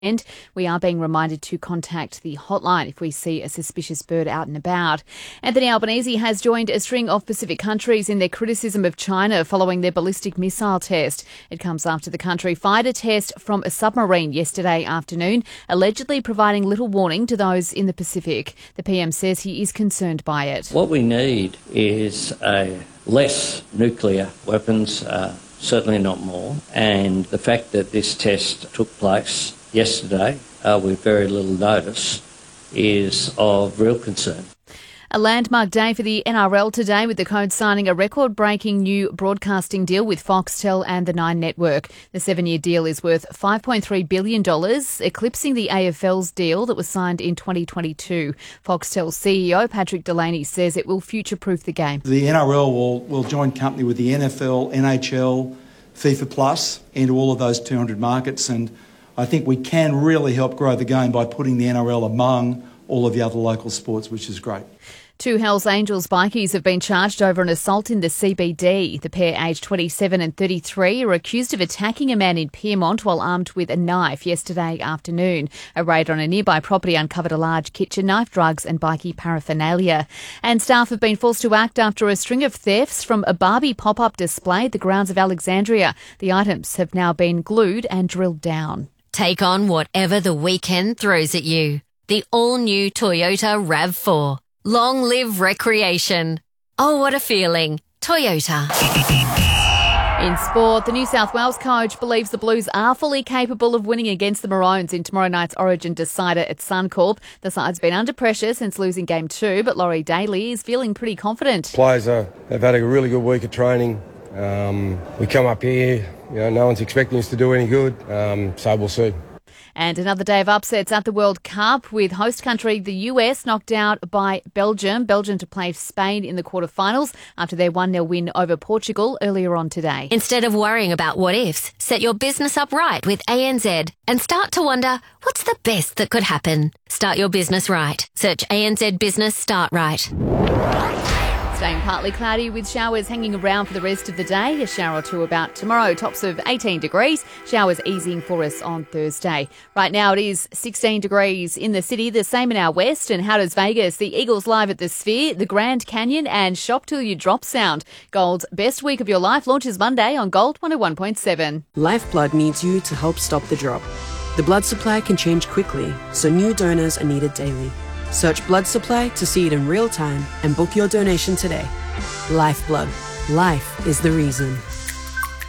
And we are being reminded to contact the hotline if we see a suspicious bird out and about. Anthony Albanese has joined a string of Pacific countries in their criticism of China following their ballistic missile test. It comes after the country fired a test from a submarine yesterday afternoon, allegedly providing little warning to those in the Pacific. The PM says he is concerned by it. What we need is less nuclear weapons, certainly not more. And the fact that this test took place yesterday, with very little notice, is of real concern. A landmark day for the NRL today, with the Code signing a record-breaking new broadcasting deal with Foxtel and the Nine Network. The 7-year deal is worth $5.3 billion, eclipsing the AFL's deal that was signed in 2022. Foxtel CEO Patrick Delaney says it will future-proof the game. The NRL will join company with the NFL, NHL, FIFA Plus into all of those 200 markets, and I think we can really help grow the game by putting the NRL among all of the other local sports, which is great. 2 Hells Angels bikies have been charged over an assault in the CBD. The pair, aged 27 and 33, are accused of attacking a man in Pyrmont while armed with a knife yesterday afternoon. A raid on a nearby property uncovered a large kitchen knife, drugs and bikie paraphernalia. And staff have been forced to act after a string of thefts from a Barbie pop-up display at the grounds of Alexandria. The items have now been glued and drilled down. Take on whatever the weekend throws at you. The all-new Toyota RAV4. Long live recreation. Oh, what a feeling. Toyota. In sport, the New South Wales coach believes the Blues are fully capable of winning against the Maroons in tomorrow night's Origin decider at Suncorp. The side's been under pressure since losing Game 2, but Laurie Daly is feeling pretty confident. Players they've had a really good week of training. We come up here, no one's expecting us to do any good, so we'll see. And another day of upsets at the World Cup, with host country the US knocked out by Belgium. Belgium to play Spain in the quarterfinals after their 1-0 win over Portugal earlier on today. Instead of worrying about what ifs, set your business up right with ANZ and start to wonder, what's the best that could happen? Start your business right. Search ANZ Business Start Right. Staying partly cloudy with showers hanging around for the rest of the day. A shower or two about tomorrow, tops of 18 degrees. Showers easing for us on Thursday. Right now it is 16 degrees in the city, the same in our west. And how does Vegas? The Eagles live at the Sphere, the Grand Canyon and Shop Till You Drop Sound. Gold's Best Week of Your Life launches Monday on Gold 101.7. Lifeblood needs you to help stop the drop. The blood supply can change quickly, so new donors are needed daily. Search blood supply to see it in real time and book your donation today. Lifeblood. Life is the reason.